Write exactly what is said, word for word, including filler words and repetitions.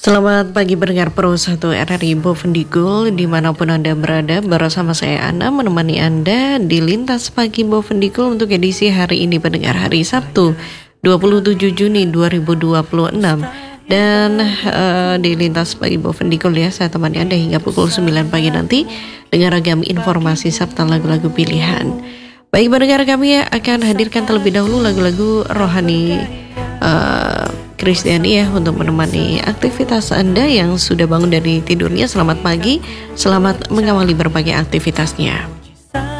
Selamat pagi pendengar Pro satu R R I Bovendigul dimanapun Anda berada, bersama saya Ana menemani Anda di Lintas Pagi Bovendigul untuk edisi hari ini pendengar hari Sabtu dua puluh tujuh Juni dua ribu dua puluh enam. Dan uh, di Lintas Pagi Bovendigul ya, saya temani Anda hingga pukul sembilan pagi nanti dengan ragam informasi serta lagu-lagu pilihan. Baik pendengar, kami akan hadirkan terlebih dahulu lagu-lagu rohani uh, Kristiani ya, untuk menemani aktivitas Anda yang sudah bangun dari tidurnya. Selamat pagi, selamat mengawali berbagai aktivitasnya.